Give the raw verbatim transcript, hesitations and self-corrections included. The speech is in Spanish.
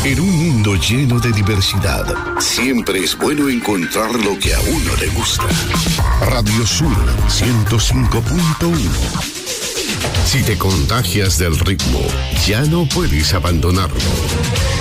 En un mundo lleno de diversidad, siempre es bueno encontrar lo que a uno le gusta. Radio Sur ciento cinco punto uno. Si te contagias del ritmo, ya no puedes abandonarlo.